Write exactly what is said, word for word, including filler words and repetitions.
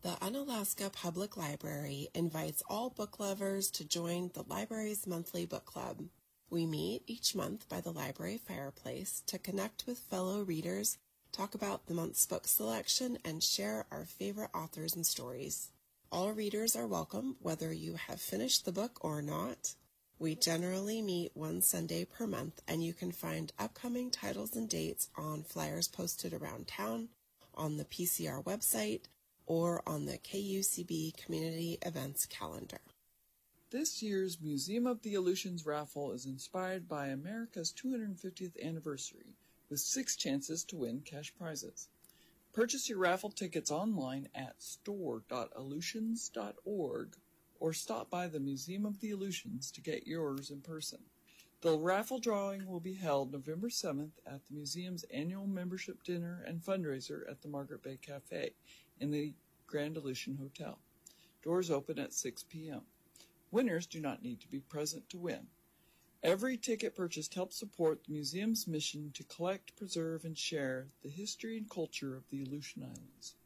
The Unalaska Public Library invites all book lovers to join the library's monthly book club. We meet each month by the library fireplace to connect with fellow readers, talk about the month's book selection, and share our favorite authors and stories. All readers are welcome, whether you have finished the book or not. We generally meet one Sunday per month, and you can find upcoming titles and dates on flyers posted around town, on the P C R website, or on the K U C B Community Events calendar. This year's Museum of the Aleutians raffle is inspired by America's two hundred fiftieth anniversary, with six chances to win cash prizes. Purchase your raffle tickets online at store dot aleutians dot org or stop by the Museum of the Aleutians to get yours in person. The raffle drawing will be held November seventh at the museum's annual membership dinner and fundraiser at the Margaret Bay Cafe in the Grand Aleutian Hotel. Doors open at six p.m. Winners do not need to be present to win. Every ticket purchased helps support the museum's mission to collect, preserve, and share the history and culture of the Aleutian Islands.